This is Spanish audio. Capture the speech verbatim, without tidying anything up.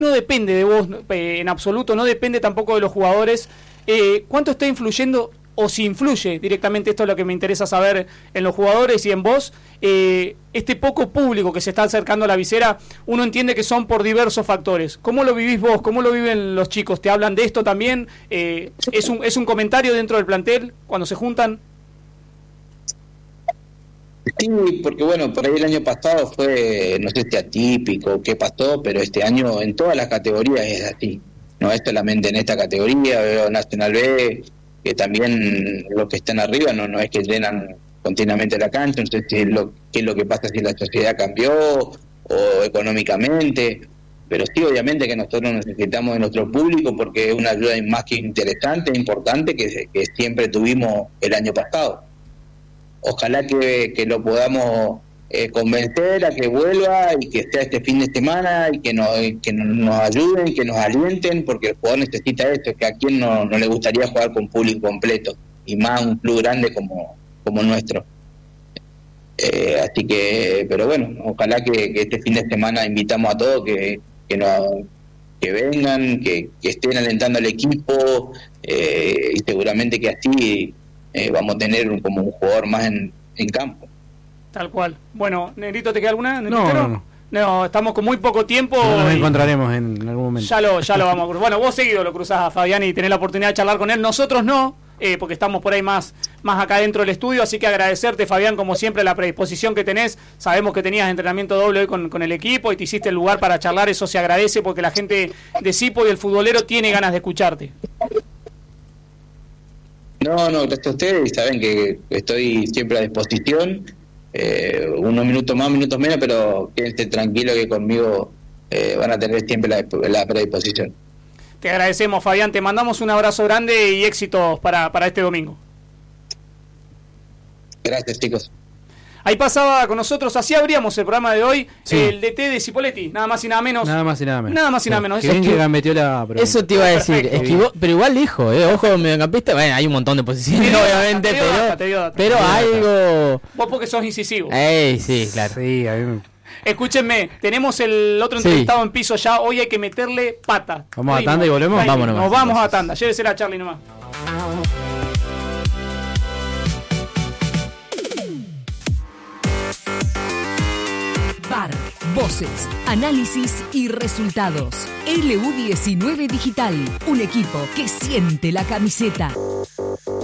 no depende de vos eh, en absoluto, no depende tampoco de los jugadores. Eh, ¿Cuánto está influyendo o si influye directamente, esto es lo que me interesa saber, en los jugadores y en vos, eh, este poco público que se está acercando a la visera? Uno entiende que son por diversos factores. ¿Cómo lo vivís vos? ¿Cómo lo viven los chicos? ¿Te hablan de esto también? Eh, ¿es un, es un comentario dentro del plantel cuando se juntan? Sí, porque bueno, por ahí el año pasado fue, no sé si atípico, qué pasó, pero este año en todas las categorías es así. No es solamente en esta categoría, veo Nacional B, que también los que están arriba no no es que llenan continuamente la cancha, no sé si es lo, qué es lo que pasa, si la sociedad cambió o económicamente, pero sí, obviamente que nosotros necesitamos de nuestro público porque es una ayuda más que interesante, importante, que, que siempre tuvimos el año pasado. Ojalá que, que lo podamos eh, convencer a que vuelva y que sea este fin de semana y que nos, que nos ayuden, que nos alienten, porque el jugador necesita esto, que a quien no, no le gustaría jugar con público completo, y más un club grande como, como el nuestro. Eh, así que, pero bueno, ojalá que, que este fin de semana invitamos a todos que, que, nos, que vengan, que, que estén alentando al equipo, eh, y seguramente que así Eh, vamos a tener un, como un jugador más en, en campo. Tal cual. Bueno, Negrito, ¿te queda alguna? No, no, no. No, estamos con muy poco tiempo. No, nos y encontraremos en algún momento. Ya lo, ya lo vamos a cruzar. Bueno, vos seguido lo cruzás a Fabián y tenés la oportunidad de charlar con él. Nosotros no, eh, porque estamos por ahí más, más acá dentro del estudio. Así que agradecerte, Fabián, como siempre, la predisposición que tenés. Sabemos que tenías entrenamiento doble hoy con, con el equipo y te hiciste el lugar para charlar. Eso se agradece porque la gente de Sipo y el futbolero tiene ganas de escucharte. No, no, gracias a ustedes, saben que estoy siempre a disposición, eh, unos minutos más, minutos menos, pero quédense tranquilos que conmigo eh, van a tener siempre la, la predisposición. Te agradecemos, Fabián, te mandamos un abrazo grande y éxitos para, para este domingo. Gracias, chicos. Ahí pasaba con nosotros, así abríamos el programa de hoy, sí. El D T de Cipoletti, nada más y nada menos. Nada más y nada menos. Nada más y nada menos. Que Eso, bien que metió la pregunta. Eso te iba a decir, esquivó, pero igual dijo, eh, ojo mediocampista, bueno, hay un montón de posiciones, obviamente, te dio pero, data, te dio data. pero algo... Vos porque sos incisivo. Ey, sí, claro. Sí, a mí me... Escúchenme, tenemos el otro entrevistado sí. en piso ya, hoy hay que meterle pata. ¿Vamos Ritmo. a tanda y volvemos? Ahí, Vámonos. Nos vamos a tanda, llévesela a Charlie nomás. V A R, voces, análisis y resultados. L U diecinueve Digital, un equipo que siente la camiseta.